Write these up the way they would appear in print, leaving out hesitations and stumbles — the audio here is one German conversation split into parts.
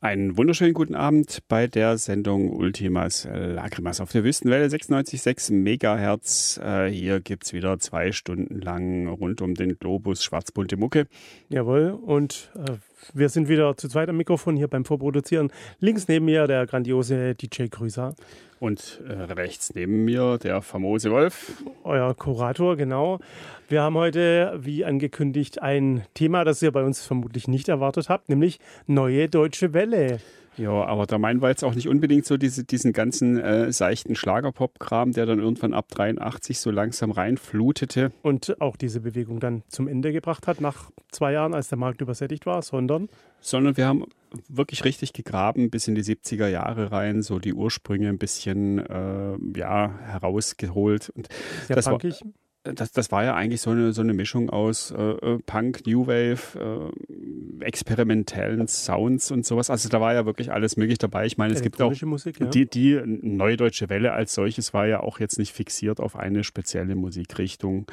Einen wunderschönen guten Abend bei der Sendung Ultimas Lagrimas auf der Wüstenwelle 96,6 Megahertz. Hier gibt's wieder 2 Stunden lang rund um den Globus schwarzbunte Mucke. Jawohl, und wir sind wieder zu zweit am Mikrofon hier beim Vorproduzieren. Links neben mir der grandiose DJ Grüßer. Und rechts neben mir der famose Wolf. Euer Kurator, genau. Wir haben heute, wie angekündigt, ein Thema, das ihr bei uns vermutlich nicht erwartet habt, nämlich Neue Deutsche Welle. Ja, aber da meinen wir jetzt auch nicht unbedingt so diesen ganzen seichten Schlagerpop-Kram, der dann irgendwann ab 83 so langsam reinflutete. Und auch diese Bewegung dann zum Ende gebracht hat, nach 2 Jahren, als der Markt übersättigt war, sondern wir haben wirklich richtig gegraben bis in die 70er Jahre rein, so die Ursprünge ein bisschen herausgeholt. Und sehr punkig. Das war ja eigentlich so eine Mischung aus Punk, New Wave, experimentellen Sounds und sowas. Also da war ja wirklich alles möglich dabei. Ich meine, es gibt auch Musik, ja. die Neue Deutsche Welle als solches war ja auch jetzt nicht fixiert auf eine spezielle Musikrichtung.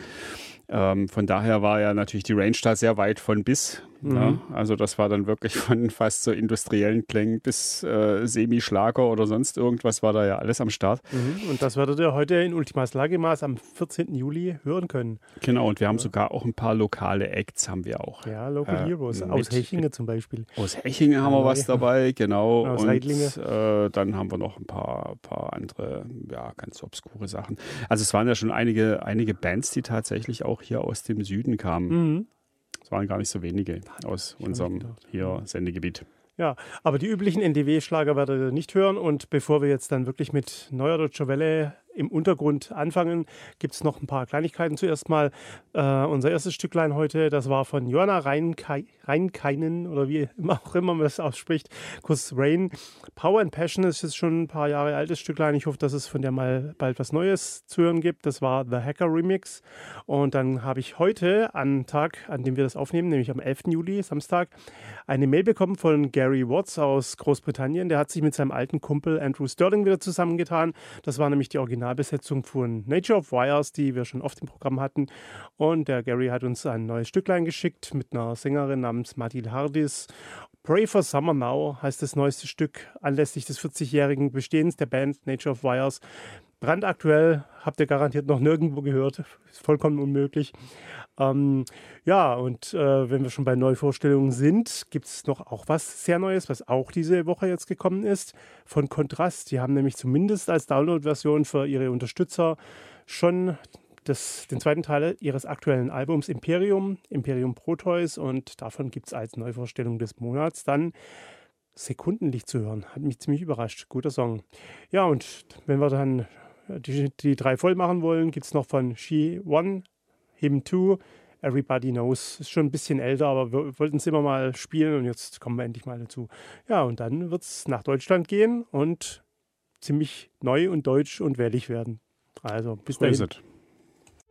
Von daher war ja natürlich die Range da sehr weit von bis. Mhm. Ja, also das war dann wirklich von fast so industriellen Klängen bis Semi-Schlager oder sonst irgendwas war da ja alles am Start. Mhm. Und das werdet ihr heute in Ultimas Lagrimas am 14. Juli hören können. Genau, und wir haben sogar auch ein paar lokale Acts haben wir auch. Ja, Local Heroes, aus Hechingen zum Beispiel. Aus Hechingen haben wir was dabei, genau. Aus und Reitlinge. Dann haben wir noch ein paar andere, ja, ganz obskure Sachen. Also es waren ja schon einige Bands, die tatsächlich auch hier aus dem Süden kamen. Mhm. Es waren gar nicht so wenige aus unserem hier Sendegebiet. Ja, aber die üblichen NDW-Schlager werdet ihr nicht hören. Und bevor wir jetzt dann wirklich mit Neuer Deutscher Welle im Untergrund anfangen, gibt es noch ein paar Kleinigkeiten. Zuerst mal unser erstes Stücklein heute, das war von Joanna Reinkeinen oder wie auch immer man das ausspricht, kurz Rain. Power and Passion ist jetzt schon ein paar Jahre altes Stücklein. Ich hoffe, dass es von der mal bald was Neues zu hören gibt. Das war The Hacker Remix. Und dann habe ich heute, am Tag, an dem wir das aufnehmen, nämlich am 11. Juli, Samstag, eine Mail bekommen von Gary Watts aus Großbritannien. Der hat sich mit seinem alten Kumpel Andrew Sterling wieder zusammengetan. Das war nämlich die Originalbesetzung von Nature of Wires, die wir schon oft im Programm hatten. Und der Gary hat uns ein neues Stücklein geschickt mit einer Sängerin namens Mathilde Hardis. Pray for Summer Now heißt das neueste Stück anlässlich des 40-jährigen Bestehens der Band Nature of Wires. Brandaktuell, habt ihr garantiert noch nirgendwo gehört, ist vollkommen unmöglich. Wenn wir schon bei Neuvorstellungen sind, gibt es noch auch was sehr Neues, was auch diese Woche jetzt gekommen ist, von Kontrast. Die haben nämlich zumindest als Download-Version für ihre Unterstützer schon den zweiten Teil ihres aktuellen Albums Imperium Proteus, und davon gibt es als Neuvorstellung des Monats dann Sekundenlicht zu hören. Hat mich ziemlich überrascht. Guter Song. Ja, und wenn wir dann die 3 voll machen wollen, gibt es noch von She One, Him Too, Everybody Knows. Ist schon ein bisschen älter, aber wir wollten es immer mal spielen und jetzt kommen wir endlich mal dazu. Ja, und dann wird es nach Deutschland gehen und ziemlich neu und deutsch und wellig werden. Also bis dahin.